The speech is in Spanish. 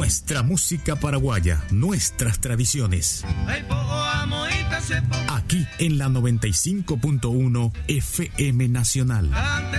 nuestra música paraguaya, nuestras tradiciones. Aquí en la 95.1 FM Nacional.